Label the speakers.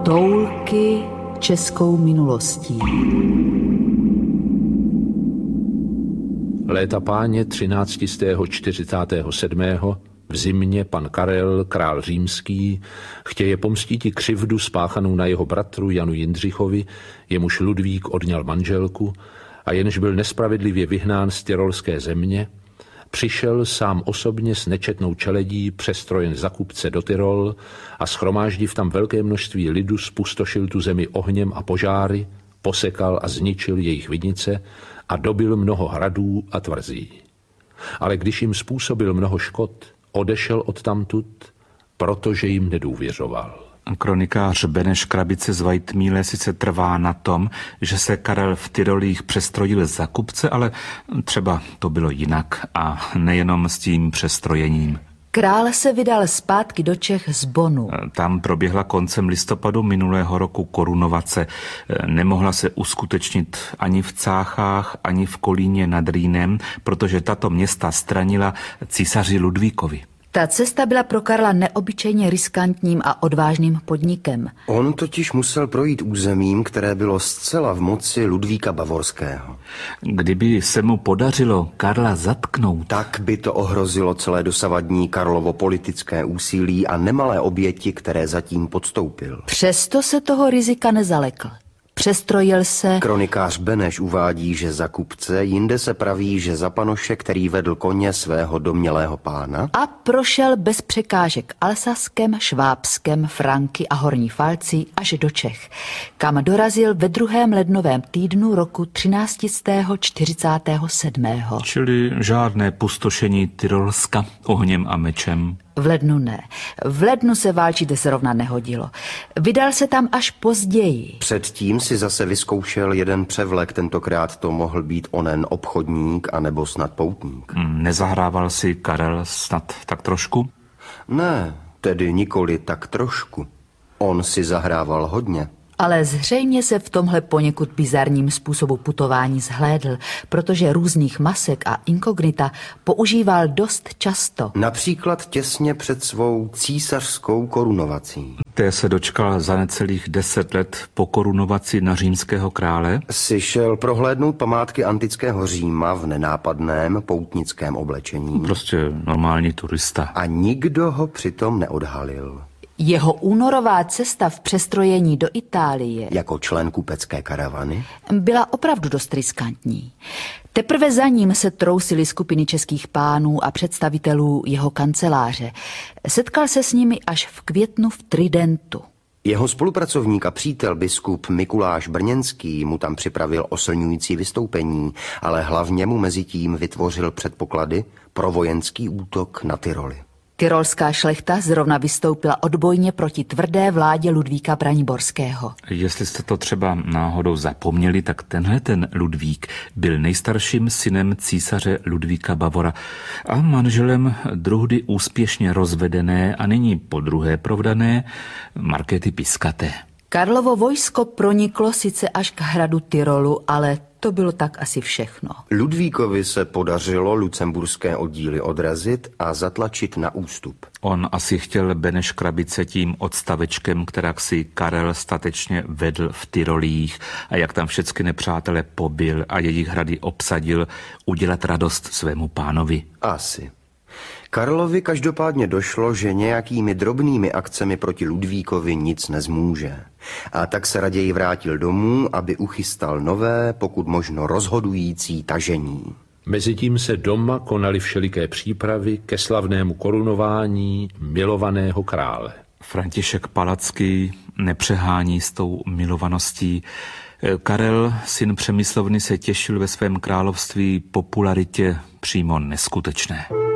Speaker 1: Toulky českou minulostí.
Speaker 2: Léta páně 1347. v zimě pan Karel, král římský, chtěje pomstít křivdu spáchanou na jeho bratru Janu Jindřichovi, jemuž Ludvík odňal manželku a jenž byl nespravedlivě vyhnán z tyrolské země, přišel sám osobně s nečetnou čeledí přestrojen za kupce do Tyrol a shromáždiv tam velké množství lidu spustošil tu zemi ohněm a požáry, posekal a zničil jejich vinice a dobil mnoho hradů a tvrzí. Ale když jim způsobil mnoho škod, odešel odtamtud, protože jim nedůvěřoval.
Speaker 3: Kronikář Beneš Krabice z Weitmíle sice trvá na tom, že se Karel v Tyrolích přestrojil za kupce, ale třeba to bylo jinak a nejenom s tím přestrojením.
Speaker 1: Král se vydal zpátky do Čech z Bonu.
Speaker 3: Tam proběhla koncem listopadu minulého roku korunovace. Nemohla se uskutečnit ani v Cáchách, ani v Kolíně nad Rýnem, protože tato města stranila císaři Ludvíkovi.
Speaker 1: Ta cesta byla pro Karla neobyčejně riskantním a odvážným podnikem.
Speaker 4: On totiž musel projít územím, které bylo zcela v moci Ludvíka Bavorského.
Speaker 3: Kdyby se mu podařilo Karla zatknout,
Speaker 4: tak by to ohrozilo celé dosavadní Karlovo politické úsilí a nemalé oběti, které zatím podstoupil.
Speaker 1: Přesto se toho rizika nezalekl. Přestrojil se.
Speaker 4: Kronikář Beneš uvádí, že za kupce, jinde se praví, že za panoše, který vedl koně svého domnělého pána.
Speaker 1: A prošel bez překážek Alsaskem, Švábskem, Franky a Horní Falcí až do Čech, kam dorazil ve 2. lednovém týdnu roku 1347.
Speaker 3: Čili žádné pustošení Tyrolska ohněm a mečem.
Speaker 1: V lednu ne. V lednu se válčit zrovna nehodilo. Vydal se tam až později.
Speaker 4: Předtím si zase vyzkoušel jeden převlek, tentokrát to mohl být onen obchodník anebo snad poutník.
Speaker 3: Nezahrával si Karel snad tak trošku?
Speaker 4: Ne, tedy nikoli tak trošku. On si zahrával hodně.
Speaker 1: Ale zřejmě se v tomhle poněkud bizarním způsobu putování zhlédl, protože různých masek a inkognita používal dost často.
Speaker 4: Například těsně před svou císařskou korunovací.
Speaker 3: Té se dočkal za necelých 10 let po korunovaci na římského krále.
Speaker 4: Si šel prohlédnout památky antického Říma v nenápadném poutnickém oblečení.
Speaker 3: Prostě normální turista.
Speaker 4: A nikdo ho přitom neodhalil.
Speaker 1: Jeho únorová cesta v přestrojení do Itálie
Speaker 4: jako člen kupecké karavany
Speaker 1: byla opravdu dost riskantní. Teprve za ním se trousily skupiny českých pánů a představitelů jeho kanceláře. Setkal se s nimi až v květnu v Tridentu.
Speaker 4: Jeho spolupracovník a přítel biskup Mikuláš Brněnský mu tam připravil oslňující vystoupení, ale hlavně mu mezitím vytvořil předpoklady pro vojenský útok na Tyroly.
Speaker 1: Tyrolská šlechta zrovna vystoupila odbojně proti tvrdé vládě Ludvíka Braniborského.
Speaker 3: Jestli jste to třeba náhodou zapomněli, tak ten Ludvík byl nejstarším synem císaře Ludvíka Bavora a manželem druhdy úspěšně rozvedené a nyní podruhé provdané Markéty Piskaté.
Speaker 1: Karlovo vojsko proniklo sice až k hradu Tyrolu, ale to bylo tak asi všechno.
Speaker 4: Ludvíkovi se podařilo lucemburské oddíly odrazit a zatlačit na ústup.
Speaker 3: On asi chtěl Beneš Krabice tím odstavečkem, kterak si Karel statečně vedl v Tyrolích a jak tam všechny nepřátele pobil a jejich hrady obsadil, udělat radost svému pánovi.
Speaker 4: Asi. Karlovi každopádně došlo, že nějakými drobnými akcemi proti Ludvíkovi nic nezmůže. A tak se raději vrátil domů, aby uchystal nové, pokud možno rozhodující tažení.
Speaker 2: Mezitím se doma konaly všeliké přípravy ke slavnému korunování milovaného krále.
Speaker 3: František Palacký nepřehání s tou milovaností. Karel, syn Přemyslovny, se těšil ve svém království popularitě přímo neskutečné.